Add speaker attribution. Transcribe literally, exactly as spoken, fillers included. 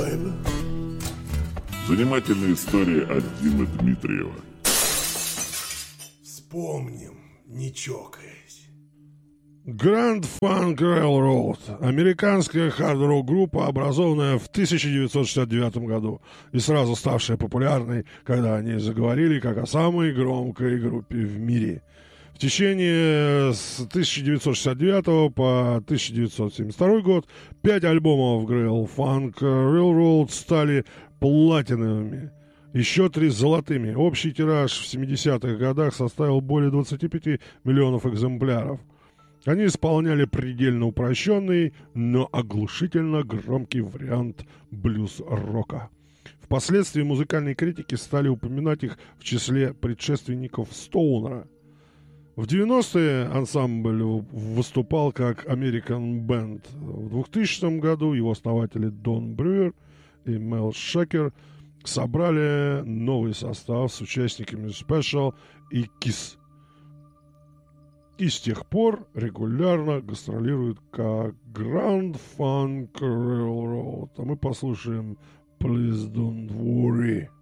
Speaker 1: baby.
Speaker 2: Занимательные истории от Димы Дмитриева.
Speaker 1: Вспомним, не чокаясь.
Speaker 3: Grand Funk Railroad – американская хард-рок группа, образованная в тысяча девятьсот шестьдесят девятом году и сразу ставшая популярной, когда они заговорили как о самой громкой группе в мире. В течение с тысяча девятьсот шестьдесят девятого по тысяча девятьсот семьдесят второй год пять альбомов Grand Funk Railroad стали платиновыми, еще три золотыми. Общий тираж в семидесятых годах составил более двадцати пяти миллионов экземпляров. Они исполняли предельно упрощенный, но оглушительно громкий вариант блюз-рока. Впоследствии музыкальные критики стали упоминать их в числе предшественников Стоунера. В девяностые ансамбль выступал как American Band. В двухтысячном году его основатели Дон Брюер и Мел Шекер собрали новый состав с участниками Special и Kiss. И с тех пор регулярно гастролирует как Grand Funk Railroad. А мы послушаем Please Don't Worry.